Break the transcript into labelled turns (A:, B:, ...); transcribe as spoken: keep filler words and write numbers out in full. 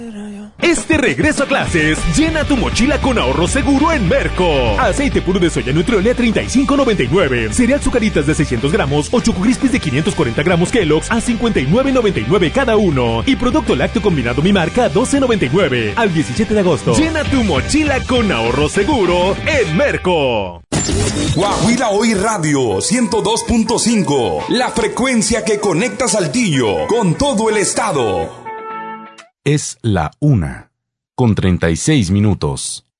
A: Este regreso a clases, llena tu mochila con ahorro seguro en Merco. Aceite puro de soya Nutriole a treinta y cinco noventa y nueve. Cereal Zucaritas de seiscientos gramos o Choco Crispies de quinientos cuarenta gramos Kellogg's a cincuenta y nueve noventa y nueve cada uno. Y producto lácteo combinado Mi Marca a doce noventa y nueve. Al diecisiete de agosto. Llena tu mochila con ahorro seguro en Merco.
B: Guajira Hoy Radio ciento dos punto cinco. La frecuencia que conecta Saltillo con todo el estado.
C: Es la una, con treinta y seis minutos.